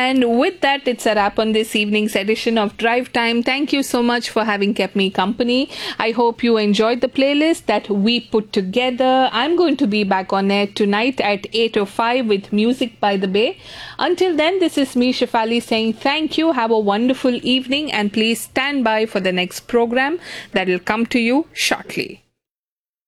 And with that, it's a wrap on this evening's edition of Drive Time. Thank you so much for having kept me company. I hope you enjoyed the playlist that we put together. I'm going to be back on air tonight at 8:05 with Music by the Bay. Until then, this is me, Shefali, saying thank you. Have a wonderful evening and please stand by for the next program that will come to you shortly.